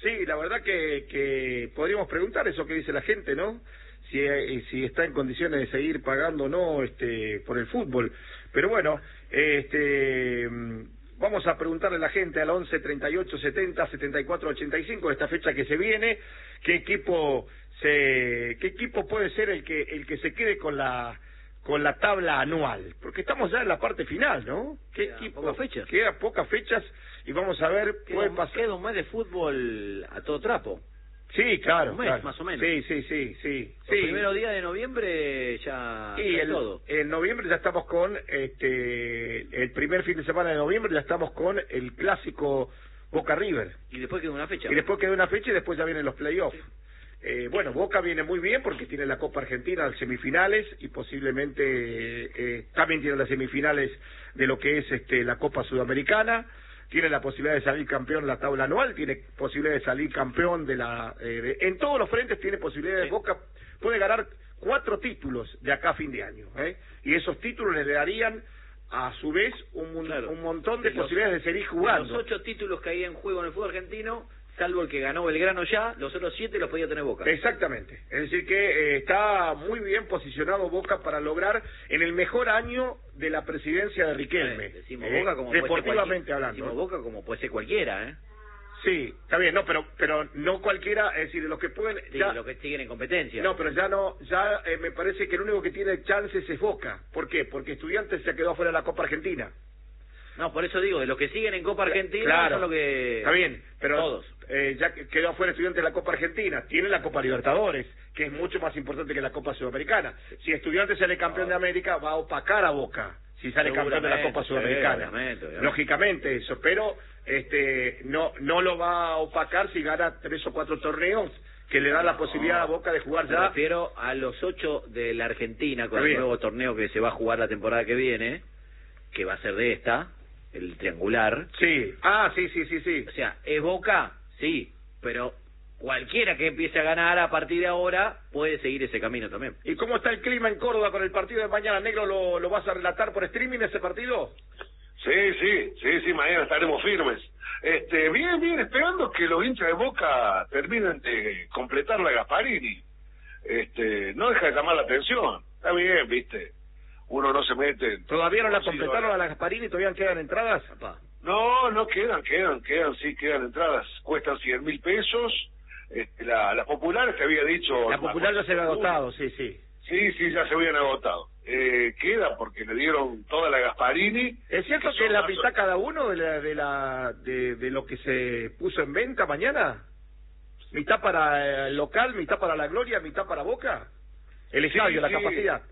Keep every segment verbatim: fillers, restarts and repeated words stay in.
Sí, la verdad que, que podríamos preguntar eso que dice la gente, ¿no? Si, eh, si está en condiciones de seguir pagando o no este, por el fútbol. Pero bueno, este, vamos a preguntarle a la gente al once, treinta y ocho, setenta, setenta y cuatro, ochenta y cinco, esta fecha que se viene, qué equipo se, qué equipo puede ser el que el que se quede con la con la tabla anual, porque estamos ya en la parte final, ¿no? ¿Qué Queda equipo? pocas fechas. Queda pocas fechas y vamos a ver, Queda, puede pasar. queda un mes de fútbol a todo trapo. Sí, claro, Un mes, claro. más o menos. Sí, sí, sí, sí. El sí. primer día de noviembre ya Y ya el, todo. en noviembre ya estamos con, este, el primer fin de semana de noviembre ya estamos con el clásico Boca River. Y después queda una fecha. Y después queda una fecha y después ya vienen los playoffs. Eh, bueno, Boca viene muy bien porque tiene la Copa Argentina en semifinales y posiblemente eh, eh, también tiene las semifinales de lo que es este la Copa Sudamericana. Tiene la posibilidad de salir campeón en la tabla anual, tiene posibilidad de salir campeón de la... Eh, de, en todos los frentes tiene posibilidades. Sí. Boca puede ganar cuatro títulos de acá a fin de año, ¿eh? Y esos títulos le darían a su vez un, Claro. un montón de, De los- posibilidades de seguir De jugando. los ocho títulos que hay en juego en el fútbol argentino, salvo el que ganó Belgrano ya, los otros siete los podía tener Boca. Exactamente, es decir que eh, está muy bien posicionado Boca para lograr en el mejor año de la presidencia de Riquelme, Eh, decimos eh, Boca como puede ser deportivamente cualquiera. hablando. Decimos Boca como puede ser cualquiera, ¿eh? Sí, está bien, no, pero pero no cualquiera, es decir, los que pueden Sí, ya, los que siguen en competencia. no, pero ya no, ya eh, me parece que el único que tiene chances es Boca. ¿Por qué? Porque Estudiantes se quedó fuera de la Copa Argentina. No, por eso digo, de los que siguen en Copa Argentina Claro, son los que... está bien, pero Todos. eh, ya que- quedó afuera Estudiantes de la Copa Argentina, tiene la Copa Libertadores, que es mucho más importante que la Copa Sudamericana. Si Estudiantes sale campeón de América, va a opacar a Boca, si sale campeón de la Copa Seguramente, Sudamericana. sí, obviamente, obviamente. Lógicamente eso, pero este no no lo va a opacar si gana tres o cuatro torneos que le dan la No, posibilidad a Boca de jugar Me ya. refiero a los ocho de la Argentina con Está el bien. nuevo torneo que se va a jugar la temporada que viene, que va a ser de esta, el triangular. Sí, ah, sí, sí, sí, sí. O sea, ¿es Boca? Sí, pero cualquiera que empiece a ganar a partir de ahora puede seguir ese camino también. ¿Y cómo está el clima en Córdoba con el partido de mañana? Negro, ¿lo, lo vas a relatar por streaming ese partido? Sí, sí, sí, sí, mañana estaremos firmes. Este, bien, bien, esperando que los hinchas de Boca terminen de completar la Gasparini. Este, no deja de llamar la atención. Está bien, viste. Uno no se mete. en- ¿Todavía no la Sí, completaron no, a la Gasparini? ¿Todavía quedan entradas? Papá. No, no quedan, quedan, quedan, sí, quedan entradas. Cuestan cien mil pesos. Este, la, las populares te había dicho. La popular ya se había agotado, sí, sí. Sí, sí, ya se habían agotado. Eh, queda porque le dieron toda la Gasparini. ¿Es cierto que que son la más- mitad cada uno de la, de la de, de lo que se puso en venta mañana? ¿Mitad para el local, mitad para la Gloria, mitad para Boca? El Sí, estadio, la sí. capacidad.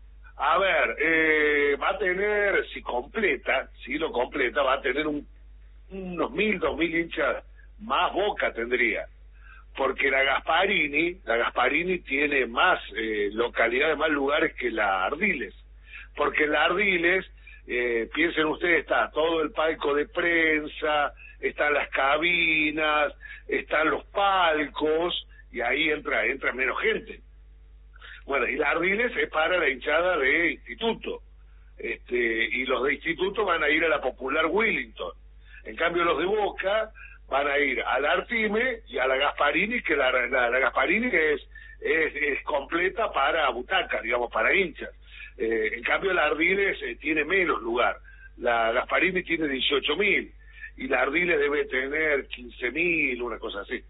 A ver, eh, va a tener, si completa, si lo completa, va a tener un, unos mil, dos mil hinchas más Boca tendría. Porque la Gasparini, la Gasparini tiene más eh, localidades, más lugares que la Ardiles. Porque la Ardiles, eh, piensen ustedes, está todo el palco de prensa, están las cabinas, están los palcos, y ahí entra, entra menos gente. Bueno, y la Ardiles es para la hinchada de Instituto. Este, y los de Instituto van a ir a la Popular Willington. En cambio, los de Boca van a ir a la Artime y a la Gasparini, que la, la, la Gasparini es, es, es completa para butacas, digamos, para hinchas. Eh, en cambio, la Ardiles eh, tiene menos lugar. La Gasparini tiene dieciocho mil y la Ardiles debe tener quince mil, una cosa así.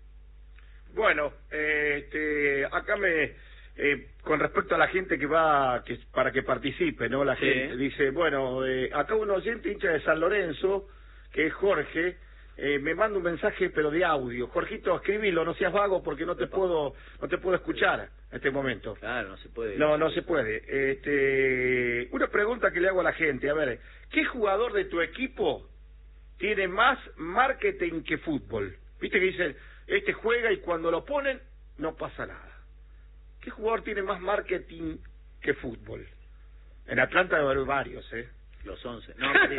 Bueno, eh, este, acá me... Eh, con respecto a la gente que va que para que participe, ¿no? La Sí. gente dice, bueno, eh, acá un oyente hincha de San Lorenzo, que es Jorge, eh, me manda un mensaje pero de audio. Jorgito, escribilo, no seas vago porque no te puedo no te puedo escuchar en este momento. Claro, no se puede. No, no se puede. Este, una pregunta que le hago a la gente, a ver, ¿qué jugador de tu equipo tiene más marketing que fútbol? Viste que dicen, este juega y cuando lo ponen no pasa nada. ¿Qué jugador tiene más marketing que fútbol? En Atlanta debe haber varios, ¿eh? Los once. No, sí.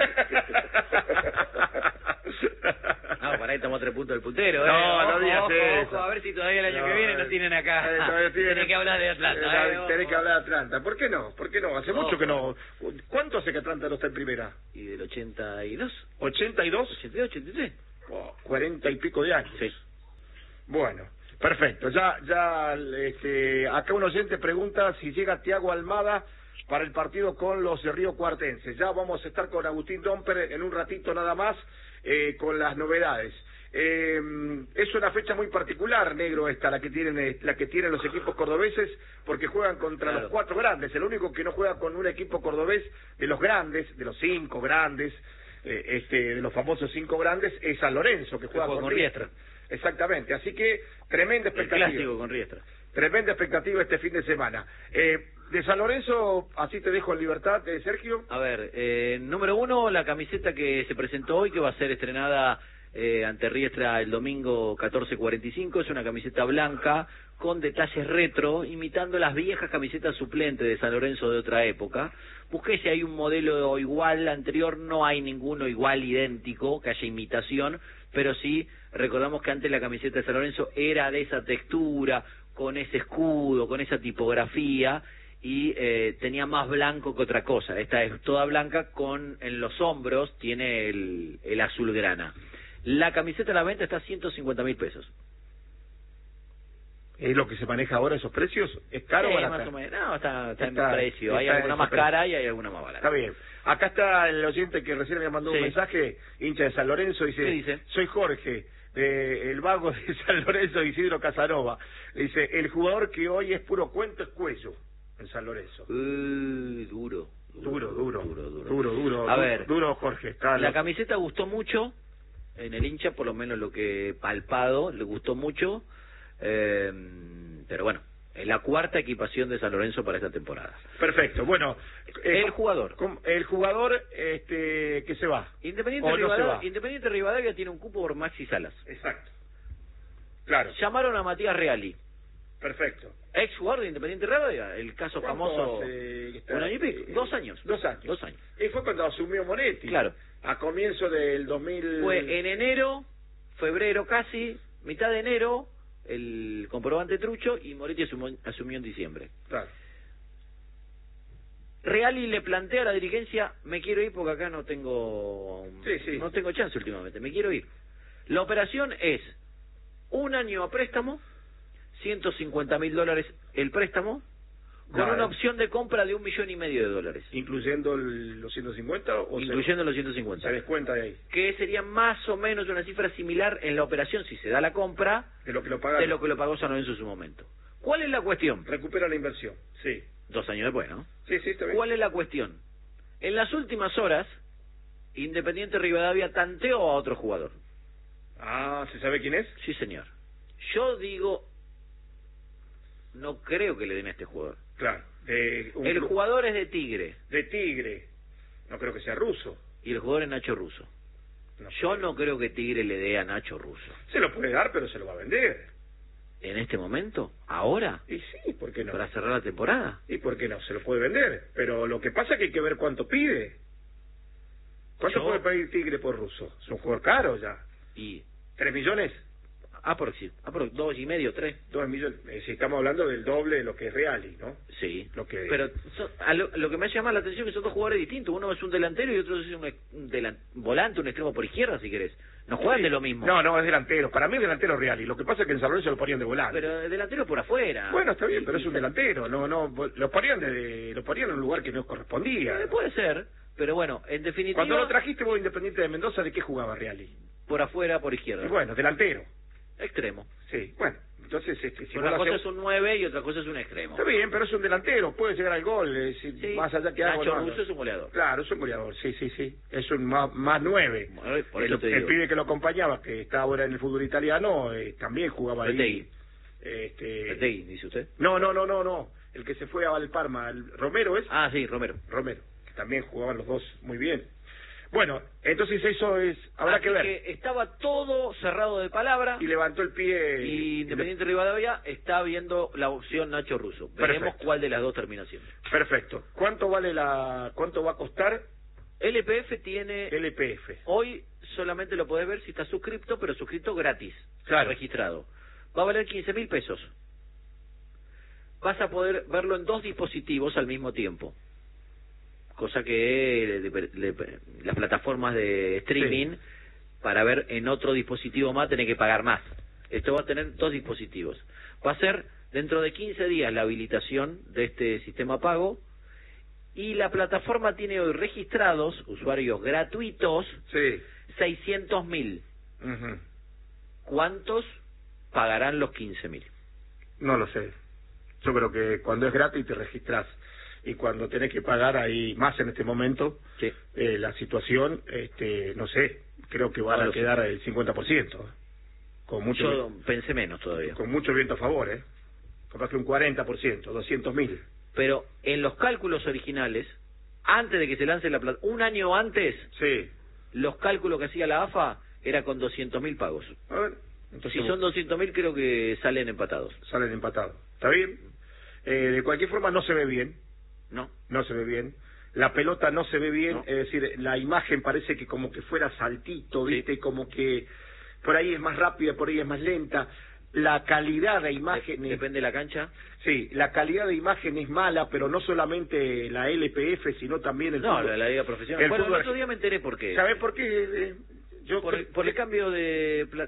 No, para ahí estamos tres puntos del puntero, ¿eh? No, no Ojo, digas ojo, eso. ojo, a ver si todavía el año No, que viene no eh, tienen acá. eh, todavía tienen- Tenés que hablar de Atlanta, Eh, ¿eh? Tenés que Ojo. hablar de Atlanta. ¿Por qué no? ¿Por qué no? Hace mucho Ojo. que no. ¿Cuánto hace que Atlanta no está en primera? ¿Y del ochenta y dos? ¿ochenta y dos? ¿ochenta y dos, ochenta y tres? Oh, cuarenta y pico de años. Sí. Bueno, perfecto. Ya, ya, este, acá un oyente pregunta si llega Thiago Almada para el partido con los de Río Cuartense. Ya vamos a estar con Agustín Domper en un ratito nada más, eh, con las novedades. Eh, es una fecha muy particular, negro, esta, la que tienen la que tienen los equipos cordobeses, porque juegan contra claro. los cuatro grandes. El único que no juega con un equipo cordobés de los grandes, de los cinco grandes, eh, este, de los famosos cinco grandes, es San Lorenzo, que juega, juega con, con Riestra. Exactamente, así que tremenda expectativa. El clásico con Riestra. Tremenda expectativa este fin de semana. Eh, de San Lorenzo, así te dejo en libertad, eh, Sergio. A ver, eh, número uno, la camiseta que se presentó hoy, que va a ser estrenada eh, ante Riestra el domingo catorce cuarenta y cinco, es una camiseta blanca con detalles retro, imitando las viejas camisetas suplentes de San Lorenzo de otra época. Busqué si hay un modelo igual anterior, no hay ninguno igual idéntico, que haya imitación, pero sí, recordamos que antes la camiseta de San Lorenzo era de esa textura, con ese escudo, con esa tipografía, y eh, tenía más blanco que otra cosa. Esta es toda blanca, con en los hombros tiene el, el azul grana. La camiseta a la venta está a ciento cincuenta mil pesos. ¿Es lo que se maneja ahora esos precios? ¿Es caro Sí, o barata? más o menos. No, está, está, Está- en precio. Hay está en alguna ese más precio. cara y hay alguna más barata. Está bien. Acá está el oyente que recién me mandó Sí. un mensaje, hincha de San Lorenzo, dice, ¿Qué dice? soy Jorge, de el vago de San Lorenzo, Isidro Casanova. Dice, el jugador que hoy es puro cuento es Cuello, en San Lorenzo. Uh, duro. Duro, duro, duro, duro. duro, duro, A du- ver, duro, Jorge. Está la lo- camiseta gustó mucho en el hincha, por lo menos lo que he palpado, le gustó mucho, eh, pero bueno, es la cuarta equipación de San Lorenzo para esta temporada. Perfecto, bueno. eh, El jugador. com- El jugador este que se va. Independiente, O no se Rivadavia, va. Independiente Rivadavia tiene un cupo por Maxi Salas. Exacto. Claro, Llamaron a Matías Reali, perfecto. ex jugador de Independiente Rivadavia, el caso ¿Cuánto famoso. hace que está? Un año y pico, Eh, dos años. Dos años. Dos años. Y fue cuando asumió Monetti. Claro. A comienzo del dos mil... Fue en enero, febrero casi, mitad de enero, el comprobante trucho, y Moretti asumió, asumió en diciembre. Claro. Reali le plantea a la dirigencia, me quiero ir porque acá no tengo Sí, sí. no tengo chance últimamente, me quiero ir. La operación es un año a préstamo, ciento cincuenta mil dólares el préstamo, con Claro. una opción de compra de un millón y medio de dólares, ¿Incluyendo el- los ciento cincuenta o se- incluyendo los ciento cincuenta. se descuenta de ahí? Que sería más o menos una cifra similar en la operación, si se da la compra, De lo que lo pagaron. de lo que lo pagó San Lorenzo en su momento. ¿Cuál es la cuestión? Recupera la inversión. Sí. Dos años después, ¿no? Sí, sí, está bien. ¿Cuál es la cuestión? En las últimas horas, Independiente Rivadavia tanteó a otro jugador. Ah, ¿se sabe quién es? Sí, señor. Yo digo, no creo que le den a este jugador. Claro. De, un El club- jugador es de Tigre de Tigre. No creo que sea ruso. y el jugador es Nacho Russo. No Yo creo. no creo que Tigre le dé a Nacho Russo. Se lo puede dar, pero se lo va a vender. En este momento, ahora, Y sí, ¿por qué no? para cerrar la temporada. ¿Y por qué no? Se lo puede vender. Pero lo que pasa es que hay que ver cuánto pide. ¿Cuánto Yo- puede pedir Tigre por ruso? Es un jugador caro ya. Y ¿Tres millones? aproxi- apro- dos y medio, tres. Dos millones. Eh, si estamos hablando del doble de lo que es Reali, ¿no? Sí, Lo que- pero so- a lo, lo que me llama la atención es que son dos jugadores distintos. Uno es un delantero y otro es un, ex- un delan- volante, un extremo por izquierda, si querés. No juegan Sí. de lo mismo. No, no, es delantero. Para mí es delantero Reali. Lo que pasa es que en San Lorenzo lo ponían de volante. Pero el delantero por afuera. Bueno, está bien, Y- pero es y un se- delantero. No, no, lo ponían de, lo ponían en un lugar que no correspondía. Eh, Puede ser, pero bueno, en definitiva, Cuando lo trajiste vos Independiente de Mendoza, ¿de qué jugaba Reali? por afuera, por izquierda. Y bueno, delantero. Extremo. Sí, bueno, entonces este, si Una vos lo cosa haces- es un nueve y otra cosa es un extremo. Está bien, pero es un delantero, puede llegar al gol, eh, si- Sí, más allá que haga o Nacho no haga. Russo es un goleador. Claro, es un goleador, sí, sí, sí, es un más, más nueve. Bueno, por el, eso te el digo. pibe que lo acompañaba, que está ahora en el fútbol italiano, eh, también jugaba ahí. Retegui. Este, Retegui, dice usted. no, no, no, no, no, el que se fue a Valparma, el Romero es, Ah, sí, Romero. Romero, que también jugaban los dos muy bien. Bueno, entonces eso es, habrá Así que ver. que estaba todo cerrado de palabra. Y levantó el pie. Y Independiente Rivadavia está viendo la opción Nacho Russo. Veremos Perfecto. cuál de las dos termina siendo. Perfecto. ¿Cuánto vale la, cuánto va a costar L P F tiene, L P F? hoy solamente lo podés ver si está suscripto, pero suscripto gratis, Claro. registrado. Va a valer quince mil pesos. Vas a poder verlo en dos dispositivos al mismo tiempo. Cosa que le- le- las plataformas de streaming, Sí. para ver en otro dispositivo más, tenés que pagar más. Esto va a tener dos dispositivos. Va a ser dentro de quince días la habilitación de este sistema pago, y la plataforma tiene hoy registrados usuarios gratuitos Sí. seiscientos mil. Uh-huh. ¿Cuántos pagarán los quince mil? No lo sé. Yo creo que cuando es gratis te registrás, y cuando tenés que pagar ahí más en este momento, Sí. eh, la situación, este, no sé, creo que van No a lo quedar el cincuenta por ciento. Con mucho, Yo pensé menos todavía. con mucho viento a favor, ¿eh? Capaz que un cuarenta por ciento, doscientos mil. Pero en los cálculos originales, antes de que se lance la plata, un año antes, Sí. los cálculos que hacía la A F A era con doscientos mil pagos. A ver, entonces Si son doscientos mil, creo que salen empatados. salen empatados. ¿Está bien? Eh, de cualquier forma no se ve bien, ¿No? no se ve bien. La pelota no se ve bien, No. es decir, la imagen parece que como que fuera saltito, Sí. ¿viste? Como que por ahí es más rápida, por ahí es más lenta. La calidad de imagen... De- depende de la cancha. Sí, la calidad de imagen es mala, pero no solamente la L P F, sino también el No, fútbol. la, la liga profesional. El Bueno, fútbol el otro día me enteré por qué. ¿Sabés por qué? Eh, Yo Por el, por el cambio de... pla-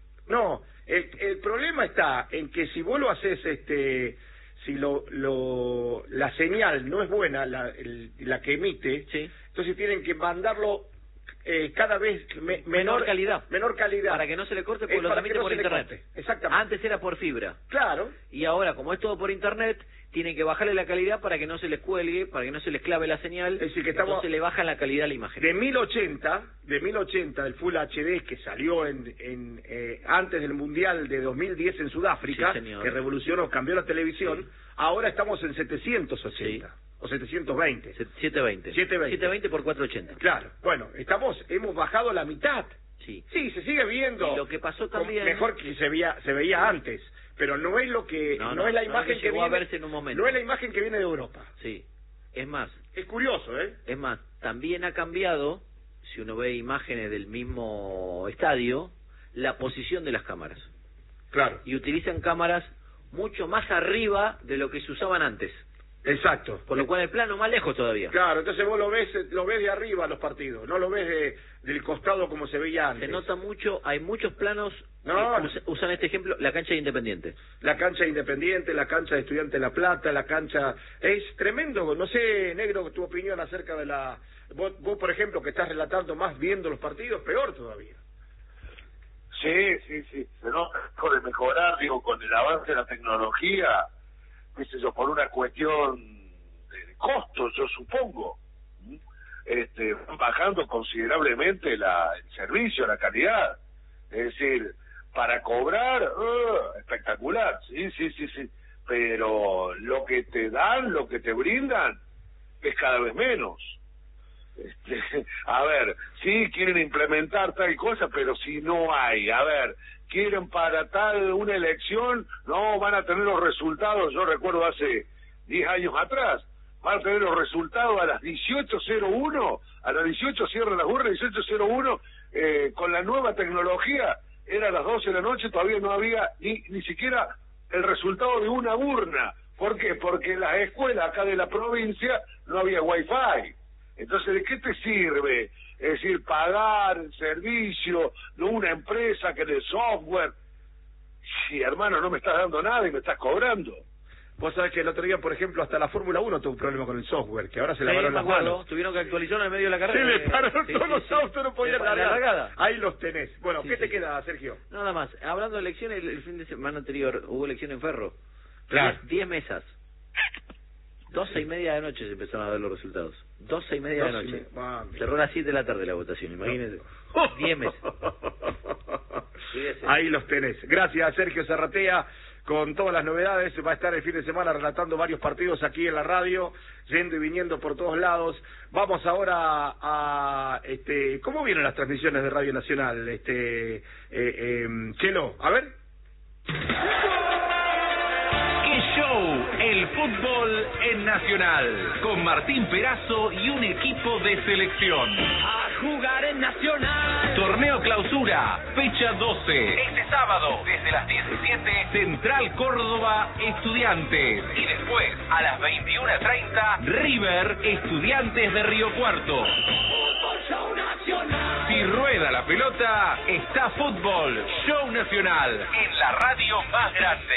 No, el, el problema está en que si vos lo haces, este, si lo, lo, la señal no es buena, la, el- la que emite, Sí. entonces tienen que mandarlo eh, cada vez me- menor, Menor calidad. menor calidad, Para que no se le corte, porque Es lo para transmite que no por se le internet. corte. Exactamente. Antes era por fibra. Claro, Y ahora, como es todo por internet, tienen que bajarle la calidad para que no se les cuelgue, para que no se les clave la señal. Es decir, que estamos- Entonces le bajan la calidad a la imagen. de mil ochenta, de mil ochenta del Full H D que salió en, en eh, antes del Mundial de dos mil diez en Sudáfrica, Sí, señor. que revolucionó, cambió la televisión, Sí. ahora estamos en setecientos ochenta Sí. o setecientos veinte. setecientos veinte. setecientos veinte. setecientos veinte por cuatrocientos ochenta. Claro, bueno, estamos, hemos bajado la mitad. Sí. Sí, se sigue viendo. Y lo que pasó como también- mejor que se veía, se veía antes, pero no es lo que, No, no, no, es la no imagen es que que llegó a viene, verse en un momento. no es la imagen que viene de Europa. Sí. Es más, Es curioso, ¿eh? es más, también ha cambiado, si uno ve imágenes del mismo estadio, la posición de las cámaras. Claro, Y utilizan cámaras mucho más arriba de lo que se usaban antes. exacto. Por lo cual el plano más lejos todavía. Claro, entonces vos lo ves, lo ves de arriba los partidos, no lo ves de, del costado como se veía antes. Se nota mucho, hay muchos planos No, que no. usa- usan este ejemplo, la cancha de Independiente. La cancha de Independiente, la cancha de Estudiantes de La Plata, la cancha... Es tremendo, no sé, Negro, tu opinión acerca de la... Vos, vos, por ejemplo, que estás relatando más viendo los partidos, peor todavía. Sí, sí, sí. Se nota de mejorar, digo, con el avance de la tecnología, qué sé yo, por una cuestión de costos, yo supongo. ¿Mm? Este, van bajando considerablemente la, el servicio, la calidad. Es decir, para cobrar, uh, espectacular, sí, sí, sí, sí. Pero lo que te dan, lo que te brindan, es cada vez menos. Este, a ver, sí quieren implementar tal cosa, pero si no hay, a ver, quieren para tal una elección, no van a tener los resultados. Yo recuerdo hace diez años atrás, van a tener los resultados a las dieciocho cero uno, a las dieciocho cierran las urnas, dieciocho cero uno, eh, con la nueva tecnología, era a las doce de la noche, todavía no había ni, ni siquiera el resultado de una urna. ¿Por qué? Porque en las escuelas acá de la provincia no había wifi. Entonces, ¿de qué te sirve? Es decir, pagar el servicio de una empresa que de software. Si, hermano, no me estás dando nada y me estás cobrando. Vos sabés que el otro día, por ejemplo, hasta la Fórmula uno tuvo un problema con el software, que ahora se Sí, lavaron me las acuerdo, manos. tuvieron que actualizar en el medio de la Se carrera. le pararon Sí, todos sí, los sí. autos, no podían En la largar. largada. Ahí los tenés. Bueno, Sí, ¿qué te sí. queda, Sergio? Nada más, hablando de elecciones, el, el fin de semana anterior hubo elección en Ferro. Claro. Diez, diez mesas. Doce y media de la noche se empezaron a ver los resultados. Doce y media de la Doce y noche. media. Mami. Cerró a las siete de la tarde la votación, imagínense. Diez meses. Fíjese. Ahí los tenés. Gracias, Sergio Zarratea, con todas las novedades. Va a estar el fin de semana relatando varios partidos aquí en la radio, yendo y viniendo por todos lados. Vamos ahora a... este, ¿cómo vienen las transmisiones de Radio Nacional? Este, eh, eh, Chelo, a ver. ¡Qué show! El fútbol en Nacional, con Martín Perazo y un equipo de selección. A jugar en Nacional. Torneo Clausura, fecha doce. Este sábado, desde las diecisiete, Central Córdoba, Estudiantes. Y después, a las veintiuna treinta, River, Estudiantes de Río Cuarto. Fútbol Show Nacional. Si rueda rueda la pelota, está Fútbol Show Nacional en la radio más grande.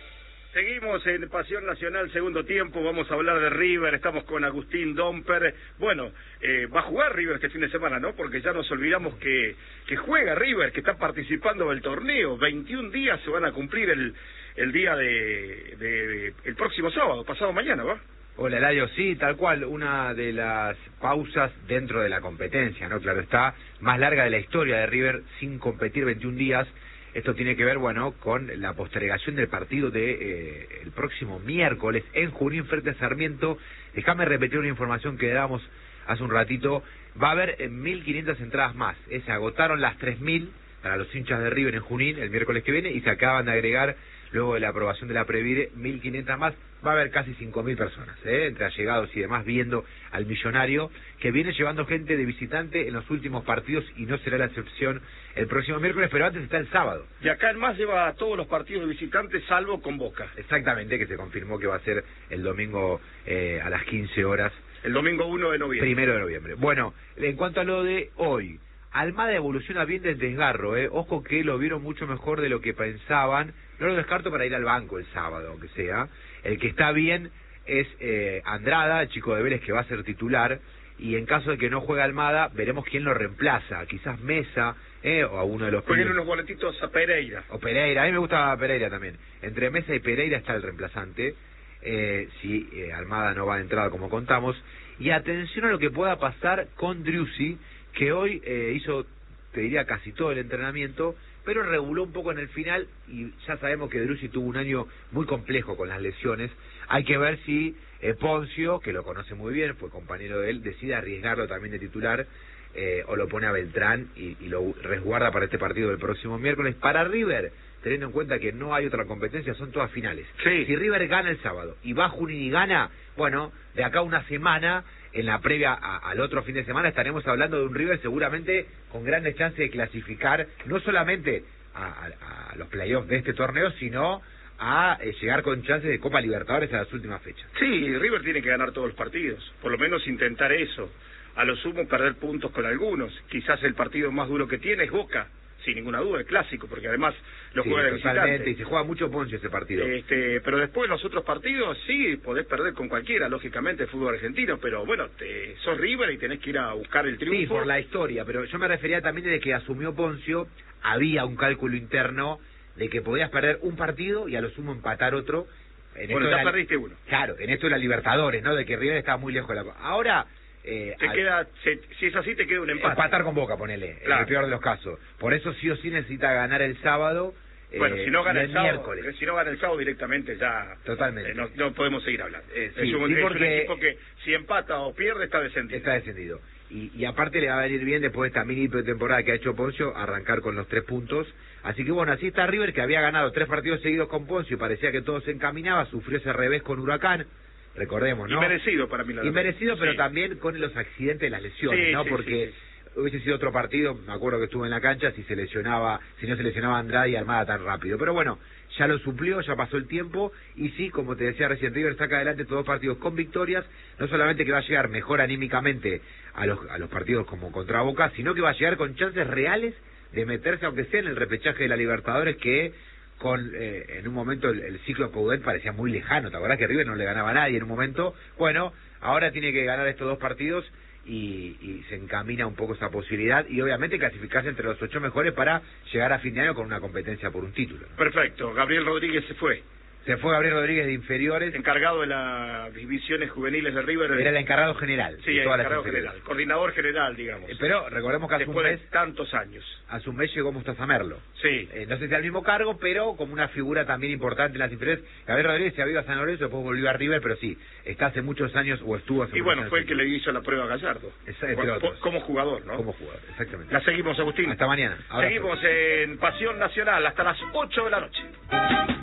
Seguimos en Pasión Nacional, segundo tiempo, vamos a hablar de River, estamos con Agustín Domper. Bueno, eh, va a jugar River este fin de semana, ¿no? Porque ya nos olvidamos que, que juega River, que está participando del torneo. veintiún días se van a cumplir el, el día de, de, de el próximo sábado, pasado mañana, ¿va? Hola, Eladio, sí, tal cual, una de las pausas dentro de la competencia, ¿no? Claro está, más larga de la historia de River, sin competir veintiún días. Esto tiene que ver, bueno, con la postergación del partido de eh, el próximo miércoles en Junín frente a Sarmiento. Déjame repetir una información que dábamos hace un ratito. Va a haber eh, mil quinientas entradas más. Eh, se agotaron las tres mil para los hinchas de River en Junín el miércoles que viene y se acaban de agregar, luego de la aprobación de la Previre, mil quinientas más. Va a haber casi cinco mil personas, ¿eh? entre allegados y demás, viendo al millonario, que viene llevando gente de visitante en los últimos partidos y no será la excepción el próximo miércoles, pero antes está el sábado. Y acá en más lleva a todos los partidos de visitantes, salvo con Boca. Exactamente, que se confirmó que va a ser el domingo eh, a las quince horas. El domingo uno de noviembre. Primero de noviembre. Bueno, en cuanto a lo de hoy, Almada evoluciona bien del desgarro, ¿eh? Ojo que lo vieron mucho mejor de lo que pensaban. No lo descarto para ir al banco el sábado, aunque sea. El que está bien es eh, Andrada, el chico de Vélez que va a ser titular. Y en caso de que no juegue Almada, veremos quién lo reemplaza. Quizás Mesa, eh, o a uno de los... Ponen unos boletitos a Pereira. O Pereira, a mí me gusta Pereira también. Entre Mesa y Pereira está el reemplazante. Eh, si eh, Almada no va de entrada como contamos. Y atención a lo que pueda pasar con Driussi, que hoy eh, hizo, te diría, casi todo el entrenamiento, pero reguló un poco en el final, y ya sabemos que Driussi tuvo un año muy complejo con las lesiones. Hay que ver si eh, Poncio, que lo conoce muy bien, fue compañero de él, decide arriesgarlo también de titular, eh, o lo pone a Beltrán y, y lo resguarda para este partido del próximo miércoles. Para River, teniendo en cuenta que no hay otra competencia, son todas finales. Sí. Si River gana el sábado y va a Junín y gana, bueno, de acá una semana, en la previa a, al otro fin de semana, estaremos hablando de un River seguramente con grandes chances de clasificar, no solamente a, a, a los playoffs de este torneo, sino a eh, llegar con chances de Copa Libertadores a las últimas fechas. Sí, River tiene que ganar todos los partidos, por lo menos intentar eso. A lo sumo perder puntos con algunos. Quizás el partido más duro que tiene es Boca, sin ninguna duda, el clásico, porque además lo sí, juega de totalmente, visitante. y se juega mucho Poncio ese partido. Este, pero después los otros partidos sí, podés perder con cualquiera, lógicamente, el fútbol argentino, pero bueno, te, sos River y tenés que ir a buscar el triunfo. Sí, por la historia, pero yo me refería también desde que asumió Poncio, había un cálculo interno de que podías perder un partido y a lo sumo empatar otro. En bueno, esto ya la... perdiste uno. Claro, en esto de la Libertadores, ¿no? De que River estaba muy lejos de la... Ahora... Eh, te al... queda, se, si es así, te queda un empate. Empatar con Boca, ponele, claro, en el peor de los casos. Por eso sí o sí necesita ganar el sábado. Bueno, eh, si no gana el, el sábado, miércoles. si no gana el sábado directamente ya... Totalmente. Eh, no, no podemos seguir hablando. Eh, sí, es un, sí, es porque... un equipo que si empata o pierde está descendido. Está descendido. Y, y aparte le va a venir bien después de esta mini pretemporada que ha hecho Poncio, arrancar con los tres puntos. Así que bueno, así está River, que había ganado tres partidos seguidos con Poncio y parecía que todo se encaminaba, sufrió ese revés con Huracán. Recordemos, ¿no? Inmerecido para mí la Inmerecido, pero sí. también con los accidentes de las lesiones, sí, ¿no? sí, Porque sí, sí. hubiese sido otro partido, me acuerdo que estuvo en la cancha, si se lesionaba, si no se lesionaba Andrade y Armada tan rápido. Pero bueno, ya lo suplió, ya pasó el tiempo, y sí, como te decía recién, River saca adelante todos los partidos con victorias, no solamente que va a llegar mejor anímicamente a los, a los partidos como contra Boca, sino que va a llegar con chances reales de meterse, aunque sea en el repechaje de la Libertadores, que con eh, en un momento el, el ciclo Coudet parecía muy lejano. ¿Te acordás que River no le ganaba a nadie en un momento? Bueno, ahora tiene que ganar estos dos partidos y, y se encamina un poco esa posibilidad y obviamente clasificarse entre los ocho mejores para llegar a fin de año con una competencia por un título. Perfecto, Gabriel Rodríguez se fue. Se fue Gabriel Rodríguez de inferiores. Encargado de las divisiones juveniles de River. Era el encargado general. Sí, el encargado general. Coordinador general, digamos. Eh, pero recordemos que hace Después un mes... de tantos años. Hace un mes llegó Mustafa Merlo. Sí. Eh, no sé si al mismo cargo, pero como una figura también importante en las inferiores. Gabriel Rodríguez se había ido a San Lorenzo, después volvió a River, pero sí, está hace muchos años, o estuvo hace y muchos bueno, años. fue el que le hizo la prueba a Gallardo. Exacto, como, como jugador, ¿no? Como jugador, exactamente. La seguimos, Agustín. Hasta mañana. Abrazo. Seguimos en Pasión Nacional hasta las ocho de la noche.